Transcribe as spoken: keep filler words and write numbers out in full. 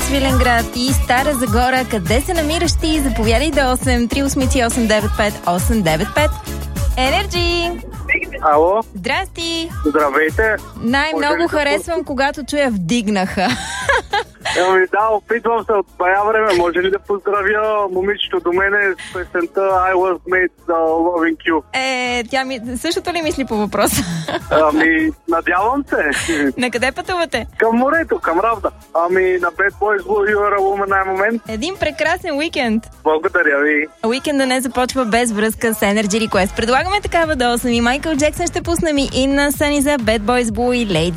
Свиленград и Стара Загора. Къде се намираш ти? Заповядай до осем три осем осем девет пет осем девет пет. Енерджи! Ало? Здрасти! Здравейте! Най-много да харесвам, когато чуя вдигнаха. Еми да, опитвам се от бая време. Може ли да поздравя момичето до мене с песента I was made uh, loving you? Е, тя ми... Същото ли мисли по въпроса? Ами, надявам се. На къде пътувате? Към морето, към Равда. Ами, на Bad Boys Blue You Are a Woman най-момент. Един прекрасен уикенд. Благодаря ви. Уикенда не започва без връзка с Energy Request. Предлагаме такава до осем и Майкъл Джексън ще пуснем и Инна Съни за Bad Boys Blue и Lady